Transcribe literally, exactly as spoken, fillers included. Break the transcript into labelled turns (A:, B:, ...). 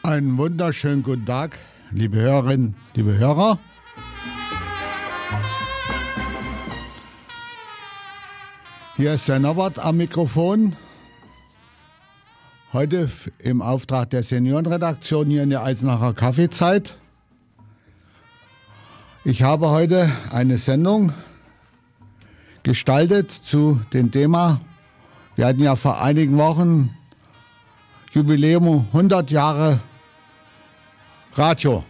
A: Einen wunderschönen guten Tag, liebe Hörerinnen, liebe Hörer. Hier ist der Norbert am Mikrofon. Heute im Auftrag der Seniorenredaktion hier in der Eisenacher Kaffeezeit. Ich habe heute eine Sendung gestaltet zu dem Thema. Wir hatten ja vor einigen Wochen Jubiläum hundert Jahre Radio.